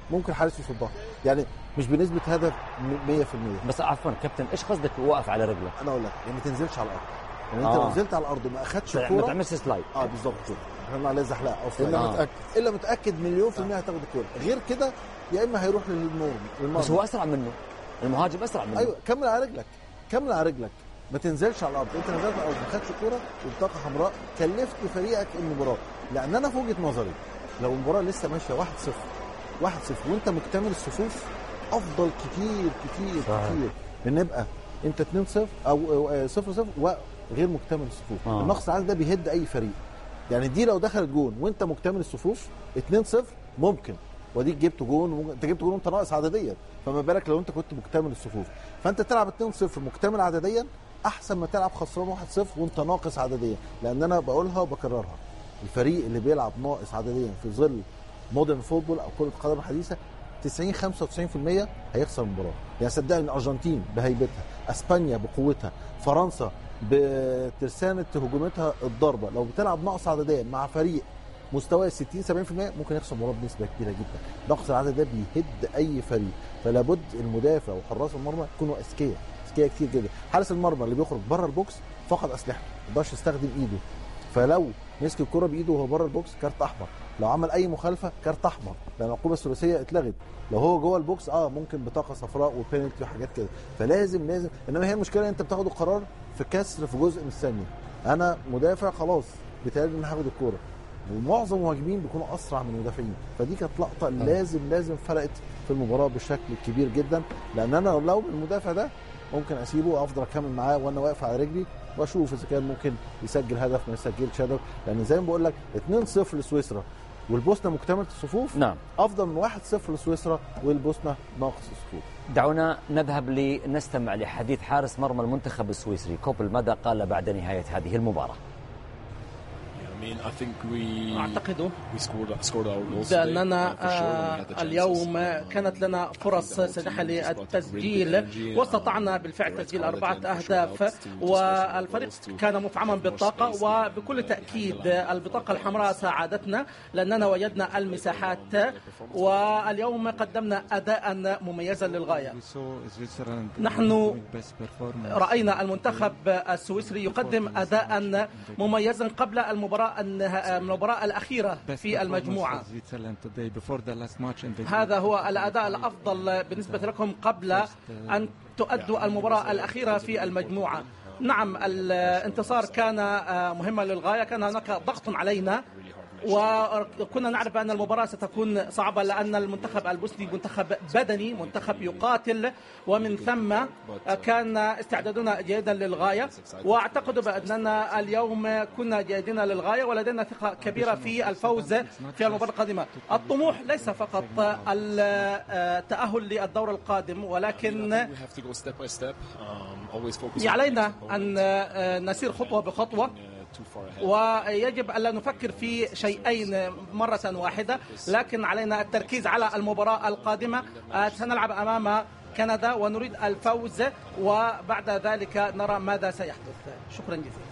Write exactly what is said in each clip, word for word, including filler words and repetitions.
ممكن الحارس يصدها، يعني مش بنسبه هدف مية في المية. بس عفوا كابتن، ايش قصدك واقف على رجلك؟ انا اقول لك يعني ما تنزلش على الارض، يعني انت لو نزلت على الارض وما اخدش الكوره ما تعملش سلايد. اه بالظبط كده، احنا عليه زحلقه او الا آه. متاكد الا متاكد مليون في المية هتاخد الكوره، غير كده يا اما هيروح للمرمى. بس هو اسرع منه، المهاجم اسرع منه. ايوه كمل على رجلك، كمل على رجلك، ما تنزلش على الارض. انت نزلت على الارض ما خدتش الكوره وبطاقه حمراء، كلفت فريقك المباراه. لان انا في وجهه نظري لو المباراه لسه ماشيه واحد صفر واحد صفر وانت مكتمل الصفوف افضل كتير كتير صحيح. كتير من يبقى انت اتنين صفر او صفر صفر وغير مكتمل الصفوف. آه. النقص العددي ده بيهد اي فريق. يعني دي لو دخل جون وانت مكتمل الصفوف اتنين صفر ممكن، وديك جبت جون، انت جبت جون وانت ناقص عدديا، فما بالك لو انت كنت مكتمل الصفوف. فانت تلعب اتنين صفر مكتمل عدديا احسن ما تلعب خسران واحد صفر وانت ناقص عدديا. لان انا بقولها وبكررها، الفريق اللي بيلعب ناقص عدديا في ظل مودرن فوتبول او كره القدم الحديثه تسعين خمسة وتسعين في المية هيخسر المباراه. يعني صدقني الارجنتين بهيبتها، اسبانيا بقوتها، فرنسا بترسانه هجومتها الضربه، لو بتلعب ناقص عدديا مع فريق مستوى ستين سبعين في المية ممكن يخسر المباراه بنسبه كبيره جدا. نقص العدد ده بيهد اي فريق، فلا بد المدافع وحراس المرمى يكونوا اذكياء اذكياء كتير جدا. حارس المرمى اللي بيخرج بره البوكس فقد اسلحته، ما يقدرش يستخدم ايده، فلو مسك الكره بايده وهو بره البوكس كارت احمر، لو عمل اي مخالفه كارت احمر، لان العقوبه الثلاثيه اتلغت. لو هو جوه البوكس اه ممكن بطاقه صفراء وبينالتي وحاجات كده. فلازم لازم، انما هي المشكله ان انت بتاخد القرار في كسر في جزء من الثانيه. انا مدافع خلاص بيتهيألي ان انا هاخد الكوره، ومعظم المهاجمين بيكونوا اسرع من المدافعين، فدي كانت لقطه لازم لازم فرقت في المباراه بشكل كبير جدا. لان انا لو المدافع ده ممكن اسيبه وافضل اكمل معاه وانا واقف على رجلي واشوف اذا كان ممكن يسجل هدف ما يسجلش هدف. لان زي ما بقول لك اتنين صفر لسويسرا والبوسنه مكتمله الصفوف نعم افضل من واحد صفر لسويسرا والبوسنه ناقص الصفوف. دعونا نذهب لنستمع لحديث حارس مرمى المنتخب السويسري كوبل ماذا قال بعد نهايه هذه المباراه. أعتقد بأننا اليوم كانت لنا فرص سانحة للتسجيل واستطعنا بالفعل تسجيل أربعة أهداف، والفريق كان مفعما بالطاقة، وبكل تأكيد البطاقة الحمراء ساعدتنا لأننا وجدنا المساحات، واليوم قدمنا أداء مميزا للغاية. نحن رأينا المنتخب السويسري يقدم أداء مميزا قبل المباراة المباراة الأخيرة في المجموعة. هذا هو الأداء الأفضل بالنسبة لكم قبل أن تؤدوا المباراة الأخيرة في المجموعة. نعم الانتصار كان مهما للغاية، كان هناك ضغط علينا وكنا نعرف أن المباراة ستكون صعبة لأن المنتخب البوسني منتخب بدني، منتخب يقاتل، ومن ثم كان استعدادنا جيدا للغاية، وأعتقد بأننا اليوم كنا جيدين للغاية ولدينا ثقة كبيرة في الفوز في المباراة القادمة. الطموح ليس فقط التأهل للدور القادم، ولكن علينا أن نسير خطوة بخطوة، ويجب ألا نفكر في شيئين مرة واحدة، لكن علينا التركيز على المباراة القادمة. سنلعب أمام كندا ونريد الفوز، وبعد ذلك نرى ماذا سيحدث. شكرا جزيلا.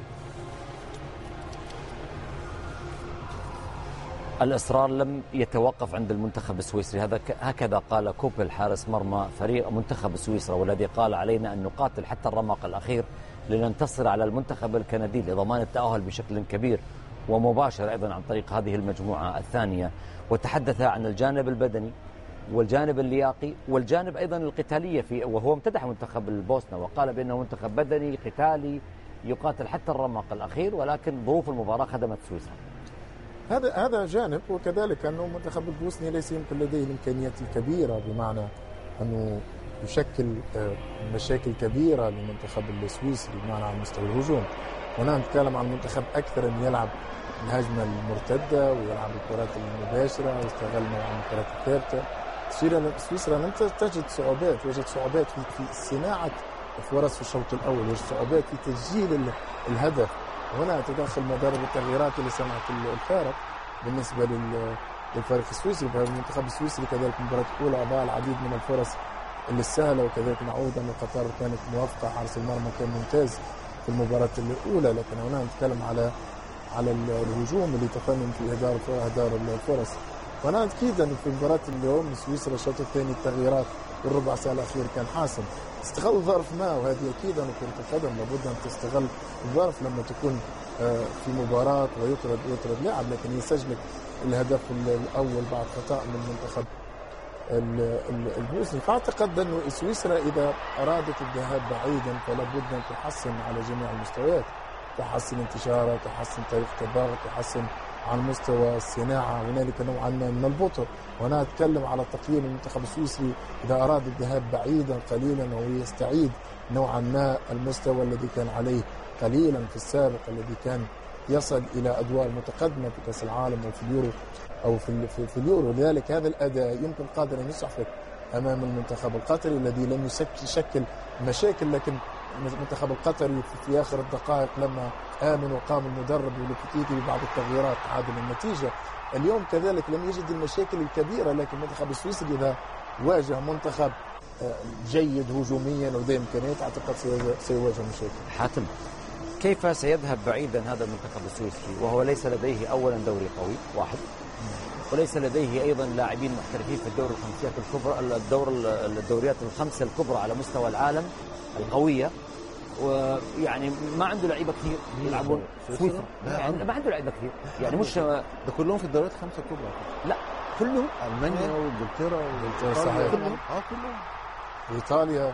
الإصرار لم يتوقف عند المنتخب السويسري، هذا هكذا قال كوبل حارس مرمى فريق منتخب سويسرا، والذي قال علينا أن نقاتل حتى الرمق الأخير لننتصر على المنتخب الكندي لضمان التأهل بشكل كبير ومباشر أيضا عن طريق هذه المجموعة الثانية. وتحدث عن الجانب البدني والجانب اللياقي والجانب أيضا القتالية في، وهو امتدح منتخب البوسنة وقال بأنه منتخب بدني قتالي يقاتل حتى الرمق الأخير، ولكن ظروف المباراة خدمت سويسرا. هذا هذا جانب، وكذلك أنه المنتخب البوسني ليس يمكن لديه الإمكانيات الكبيرة، بمعنى أنه يشكل مشاكل كبيرة للمنتخب السويسري بمعنى على مستوى الهجوم. هنا نتكلم عن المنتخب أكثر أن يلعب الهجمة المرتدة ويلعب الكرات المباشرة ويستغل نوعا الكرات الثابتة. سويسرا لم تجد صعوبات، وجد صعوبات في صناعة فرص في الشوط الأول، وجد صعوبات في تسجيل الهدف. وهنا تدخل مدرب التغييرات اللي صنعت الفارق بالنسبة للفريق السويسري. المنتخب السويسري كذلك المباراة الأولى أضاع العديد من الفرص اللي السهلة، وكذلك نعود أن قطر كانت موفقة، حارس المرمى كان ممتاز في المباراة الأولى. لكن هنا نتكلم على على الهجوم اللي تفنن في إهدار إهدار الفرص. وانا اكيد انه في مباراه اليوم سويسرا الشوط الثاني التغييرات والربع ساعه الاخير كان حاسم، استغل ظرف ما، وهذه اكيد انه كره القدم لابد ان تستغل الظرف لما تكون في مباراه ويطرد يطرد لاعب، لكن يسجلك الهدف الاول بعد خطا من المنتخب البوسني. فاعتقد انه سويسرا اذا ارادت الذهاب بعيدا فلا بد ان تحسن على جميع المستويات، تحسن انتشارها، تحسن طريقه الضغط، تحسن على مستوى الصناعه، هنالك نوعا ما من البطء. وانا اتكلم على تقييم المنتخب السويسري اذا اراد الذهاب بعيدا قليلا ويستعيد نوعا ما المستوى الذي كان عليه قليلا في السابق، الذي كان يصل الى ادوار متقدمه في كاس العالم او في اليورو او في في, في اليورو. لذلك هذا الاداء يمكن قادر ان يسعفك امام المنتخب القطري الذي لم يشكل مشاكل، لكن المنتخب القطري في اخر الدقائق لما امن وقام المدرب ولوبيتيجي ببعض التغييرات عادل النتيجه. اليوم كذلك لم يجد المشاكل الكبيره، لكن المنتخب السويسري اذا واجه منتخب جيد هجوميا وذي امكانيات اعتقد سيواجه مشاكل. حاتم، كيف سيذهب بعيدا هذا المنتخب السويسري وهو ليس لديه اولا دوري قوي واحد، وليس لديه ايضا لاعبين محترفين في الدور الخمسيات الكبرى، الدور الدوريات الخمسه الكبرى على مستوى العالم القويه، ويعني ما عنده لعيبه كثير يلعبون سويسرا، يعني ما عنده لعيبه كثير، يعني مش ده كلهم في الدوريات الخمسه الكبرى. لا كلهم، المانيا وانجلترا وانجلترا صحيح، كلهم اه كلهم وايطاليا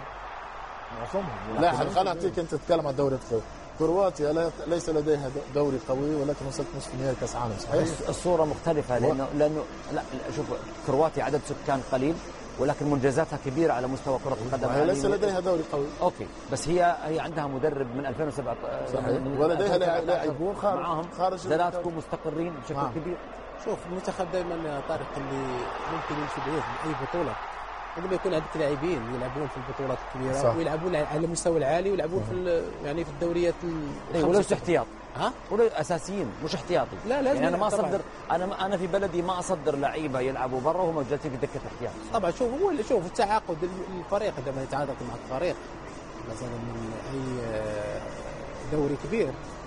معظمهم. لا خلينا نعطيك انت تتكلم عن دوري قوي. كرواتيا ليس لديها دوري قوي ولكن وصلت نصف نهائي كاس عالم صحيح. الصوره مختلفه لانه لانه لا شوف، كرواتيا عدد سكان قليل ولكن منجزاتها كبيره على مستوى كره القدم. هي ليس لديها دوري قوي. اوكي، بس هي هي عندها مدرب من ألفين وسبعة صحيح، ولديها لاعبون خارج معهم خارج ثلاثكم مستقرين بشكل نعم. كبير. شوف المنتخب دائما طارق اللي ممكن يمشي بعيد من اي بطوله عندما يكون عندك لاعبين يلعبون في البطولات الكبيره صح. ويلعبون على المستوى العالي ويلعبون في يعني في الدوريات الخمسه وليس احتياط، ها ولا اساسيين مش احتياطي. لا لازم يعني انا ما طبعاً. اصدر انا انا في بلدي ما اصدر لعيبه يلعبوا برا وهم جالسين في دكه احتياط. طبعا شوف هو اللي شوف التعاقد الفريق عندما يتعاقد مع الفريق مثلا من اي دوري كبير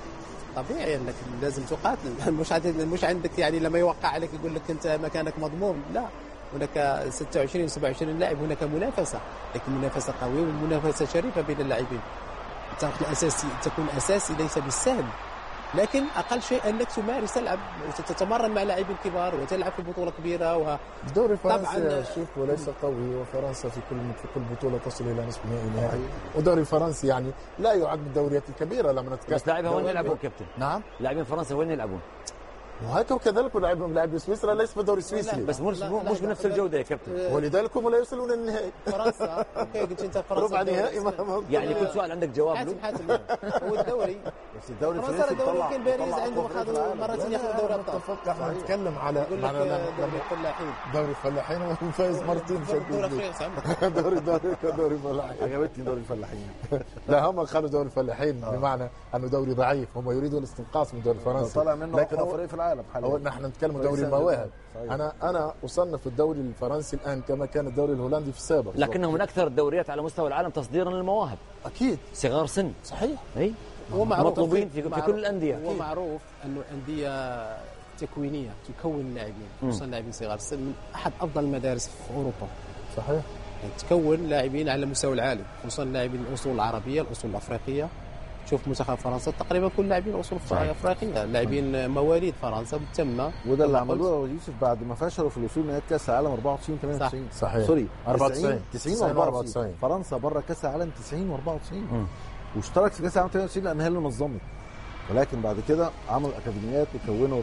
طبيعي انك لازم تقاتل، مش مش عندك يعني لما يوقع عليك يقول لك انت مكانك مضمون، لا هناك ستة وعشرين سبعة وعشرين لاعب، هناك منافسه لكن منافسه قويه ومنافسه شريفه بين اللاعبين. الاساسي تكون اساسي ليس بالسهل، لكن اقل شيء انك تمارس العب وتتمرن مع لاعبين كبار وتلعب في بطوله كبيره. و الدوري الفرنسي شوف وليس قوي، وفرنسا في كل في كل بطوله تصل الى نصف نهائي نهائي، والدوري الفرنسي يعني لا يعد من الدوريات الكبيره لما نتكلم. بس لاعبين وين يلعبون كابتن؟ نعم لاعبين فرنسا وين يلعبون؟ وهكذا وكذلك لاعبهم لاعب سويسرا ليس في الدوري السويسري، بس مش لا مش لا بنفس الجوده يا كابتن، ولذلك هم لا يصلون النهائي. فرنسا اوكي قلت انت فرنسا ربع نهائي يعني كل سؤال عندك جواب حاتم حاتم هو الدوري بس الدوري فرنسا الدوري يمكن باريس عندهم خذوا مرتين ياخذوا دوري ابطال. احنا نتكلم على دوري الفلاحين دوري الفلاحين وفايز مرتين دوري فرنسا دوري دوري دوري الفلاحين. عجبتني دوري الفلاحين. لا هم قالوا دوري الفلاحين بمعنى انه دوري ضعيف، هم يريدون الاستنقاص من الدوري الفرنسي، طلع منه اقوى فريق في العالم حاليا. نحن نتكلم دوري المواهب. انا انا اصنف الدوري الفرنسي الان كما كان الدوري الهولندي في السابق، لكنه من اكثر الدوريات على مستوى العالم تصديرا للمواهب. اكيد صغار سن صحيح، اي مطلوبين في, في كل الانديه. هو معروف انه انديه تكوينيه تكون اللاعبين خصوصا لاعبين صغار السن من احد افضل المدارس في اوروبا. صحيح، يعني تكون لاعبين على المستوى العالي خصوصا لاعبين الاصول العربيه الاصول الافريقيه. شوف منتخب فرنسا تقريبا كل لاعبين اصول افريقيه، لاعبين مواليد فرنسا تم، وده اللي عملوه يوسف بعد ما فشلوا في الوصول نهائي كاس العالم أربعة وتسعين ثمانية وتسعين. صحيح سوري أربعة وتسعين تسعين وأربعة وتسعين. فرنسا بره كاس العالم تسعين وأربعة وتسعين واشترك في كاس العالم ثمانية وتسعين لان هي اللي نظمت، ولكن بعد كده عملوا اكاديميات وكونوا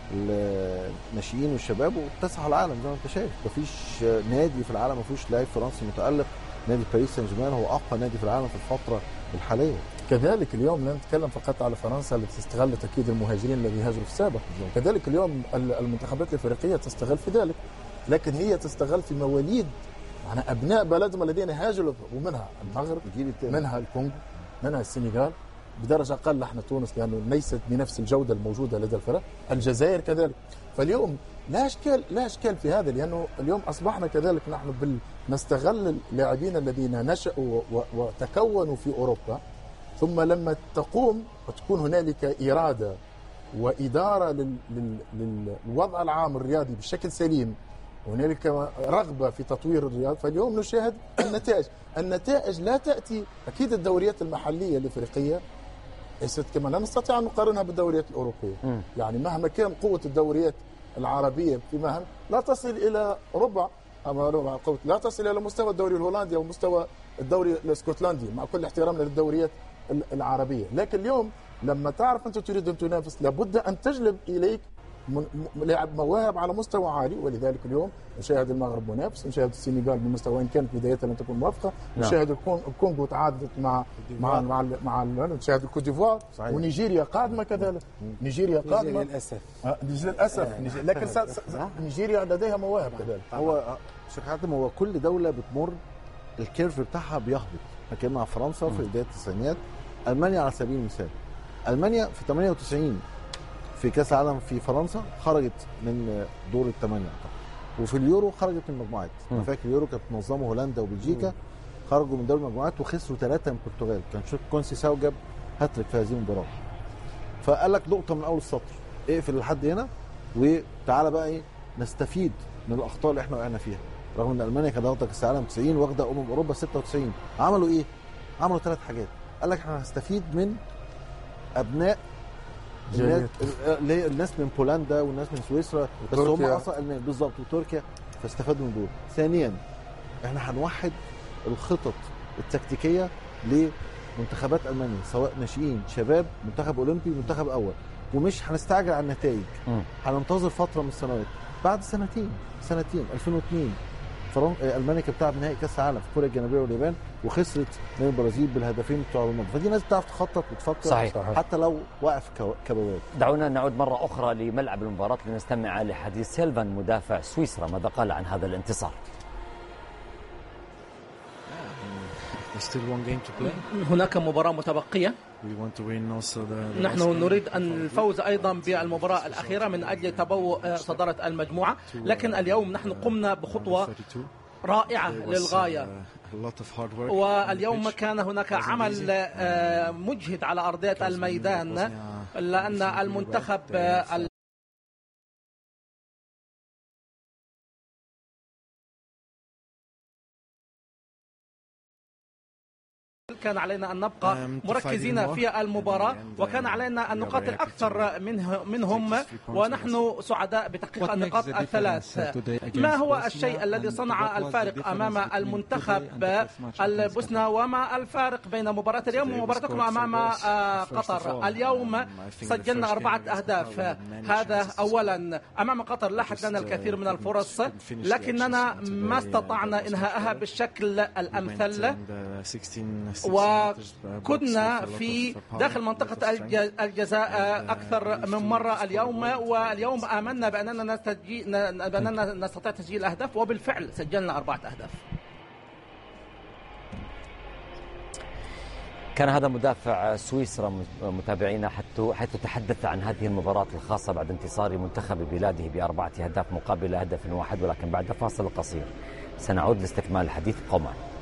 الناشئين والشباب واتسعوا العالم زي ما انت شايف. مفيش نادي في العالم ما فيهوش لاعب فرنسي متالق. نادي باريس سان جيرمان هو اقوى نادي في العالم في الفتره الحاليه. كذلك اليوم لا نتكلم فقط على فرنسا اللي استغلت اكيد المهاجرين الذي هاجروا في السابق، كذلك اليوم المنتخبات الافريقيه تستغل في ذلك، لكن هي تستغل في مواليد يعني ابناء بلدهم الذين هاجروا، ومنها المغرب، منها الكونغو، منها السنغال، بدرجه اقل احنا تونس لانه ليست بنفس الجوده الموجوده لدى الفرق، الجزائر كذلك. فاليوم لا اشكال لا اشكال في هذا، لانه اليوم اصبحنا كذلك نحن بال نستغل اللاعبين الذين نشأوا وتكونوا في اوروبا، ثم لما تقوم وتكون هنالك اراده وإدارة لل... لل... للوضع العام الرياضي بشكل سليم، وهنالك رغبة في تطوير الرياض، فاليوم نشاهد النتائج. النتائج لا تأتي، أكيد الدوريات المحلية الإفريقية ليست كما لا نستطيع أن نقارنها بالدوريات الأوروبية. م. يعني مهما كان قوة الدوريات العربية في مهن لا تصل إلى ربع أما ربع قوة، لا تصل إلى مستوى الدوري الهولندي أو مستوى الدوري الاسكتلندي، مع كل احترامنا للدوريات العربية. لكن اليوم لما تعرف أنت تريد أن تنافس لابد أن تجلب إليك لاعب مواهب على مستوى عالي، ولذلك اليوم نشاهد المغرب منافس، نشاهد السنغال بمستوى ان كانت بدايتها لم تكن موفقه، نشاهد الكونغو تعادلت مع مع مع, مع نشاهد الكوت ديفوار، ونيجيريا قادمه كذلك. نيجيريا قادمه للاسف للاسف لكن نيجيريا لديها مواهب كذلك. هو شيخ حاتم، هو كل دوله بتمر الكيرف بتاعها بيهبط. احنا مع فرنسا في بدايه التسعينات، المانيا على سبيل المثال، المانيا في ثمانية وتسعين في كاس العالم في فرنسا خرجت من دور الثمانيه، وفي اليورو خرجت من المجموعات. انا فاكر اليورو كانت منظمه هولندا وبلجيكا، خرجوا من دور المجموعات وخسروا ثلاثه من البرتغال. كان شوف كونسيساو جاب هاتريك في هذه المباراه. فقال لك نقطه من اول السطر، اقفل لحد هنا وتعالى بقى ايه نستفيد من الاخطاء اللي احنا وقعنا فيها. رغم ان المانيا كانت واخده كاس العالم تسعين، واخده امم اوروبا ستة وتسعين، عملوا ايه؟ عملوا ثلاث حاجات. قال لك احنا هنستفيد من ابناء الناس من بولندا والناس من سويسرا، بس هم اصلا المانيا بالظبط وتركيا، فاستفادوا من دول. ثانيا احنا هنوحد الخطط التكتيكيه لمنتخبات المانيا، سواء ناشئين، شباب، منتخب اولمبي، منتخب اول، ومش هنستعجل على النتائج. هننتظر فتره من السنوات. بعد سنتين سنتين ألفين واثنين فرن... المانيا كانت بتلعب نهائي كاس العالم في كوريا الجنوبيه واليابان، وخسرت من البرازيل بالهدفين بتوع رونالدو. فدي ناس بتعرف تخطط وتفكر، صحيح. حتى لو وقع في كبوات. دعونا نعود مره اخرى لملعب المباراه لنستمع لحديث سيلفان مدافع سويسرا، ماذا قال عن هذا الانتصار. هناك مباراة متبقية، نحن نريد أن الفوز أيضا بالمباراة الأخيرة من أجل تبوء صدارة المجموعة، لكن اليوم نحن قمنا بخطوة رائعة للغاية، واليوم كان هناك عمل مجهد على أرضية الميدان، لأن المنتخب كان علينا أن نبقى مركزين في المباراة، وكان علينا أن نقاتل أكثر منه منهم، ونحن سعداء بتحقيق النقاط الثلاث. ما هو الشيء الذي صنع الفارق أمام المنتخب البوسنة، وما الفارق بين مباراة اليوم ومباراتكم أمام قطر؟ اليوم سجلنا أربعة أهداف، هذا أولا. أمام قطر لاحت لنا الكثير من الفرص، لكننا ما استطعنا إنهاءها بالشكل الأمثل، وكنا في داخل منطقة الجزاء أكثر من مرة اليوم، واليوم آمنا بأننا, بأننا نستطيع تسجيل أهداف، وبالفعل سجلنا أربعة أهداف. كان هذا مدافع سويسرا متابعينا حيث تحدث عن هذه المباراة الخاصة بعد انتصار منتخب بلاده بأربعة أهداف مقابل هدف واحد، ولكن بعد فاصل قصير سنعود لاستكمال الحديث. قوما